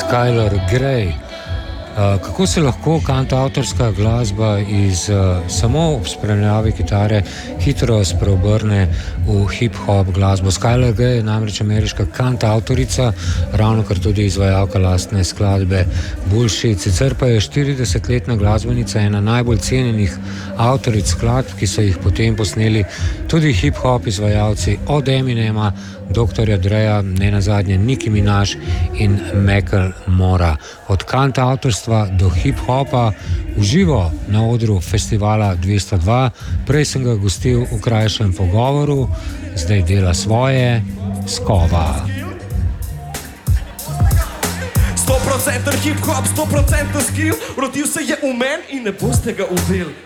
Skylar Grey. Kako se lahko kantavtorska glasba iz samo ob spremljavi kitare hitro spreobrne v hip-hop glasbo? Skylar Grey je namreč ameriška kantavtorica, ravno kar tudi izvajalka lastne skladbe Bullshit. Sicer pa je 40-letna glasbenica ena najbolj cenjenih avtoric skladb, ki so jih potem posneli tudi hip-hop izvajalci od Eminema, Dr. Dreja, ne nazadnje Nicki Minaj in Macklemora. Od kantavtorstva do hip-hopa v živo na odru festivala 202. Prej sem ga gostil v krajšem pogovoru, zdaj dela svoje Skova. 100% hip-hop, 100% skill, rodil se je v meni in ne boste ga ubili.